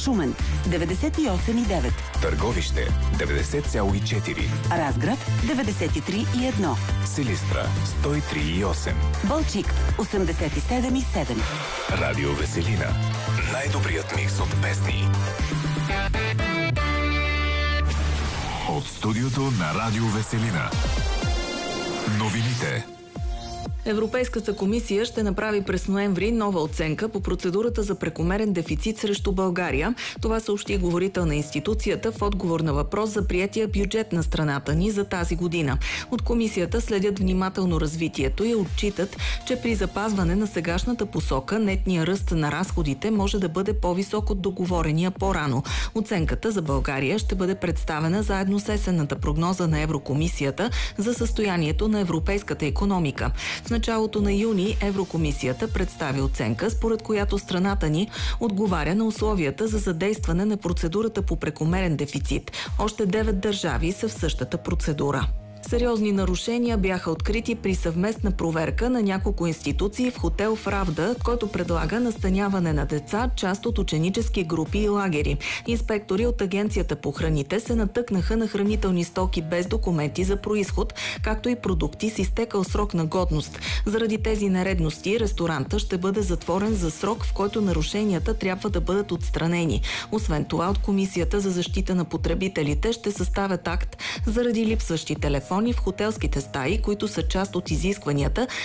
Шумен 98,9. Търговище 90,4. Разград 93,1. Силистра 103,8. Балчик 87,7. Радио Веселина. Най-добрият микс от песни. От студиото на Радио Веселина. Новините. Европейската комисия ще направи през ноември нова оценка по процедурата за прекомерен дефицит срещу България. Това съобщи говорител на институцията в отговор на въпрос за приетия бюджет на страната ни за тази година. От комисията следят внимателно развитието и отчитат, че при запазване на сегашната посока нетния ръст на разходите може да бъде по-висок от договорения по-рано. Оценката за България ще бъде представена заедно с есенната прогноза на Еврокомисията за състоянието на европейската икономика. В началото на юни Еврокомисията представи оценка, според която страната ни отговаря на условията за задействане на процедурата по прекомерен дефицит. Още 9 държави са в същата процедура. Сериозни нарушения бяха открити при съвместна проверка на няколко институции в хотел в Равда, който предлага настаняване на деца, част от ученически групи и лагери. Инспектори от Агенцията по храните се натъкнаха на хранителни стоки без документи за произход, както и продукти с изтекал срок на годност. Заради тези нередности ресторанта ще бъде затворен за срок, в който нарушенията трябва да бъдат отстранени. Освен това, от Комисията за защита на потребителите ще съставят акт заради липсващи телефони в хотелските стаи, които са част от изискванията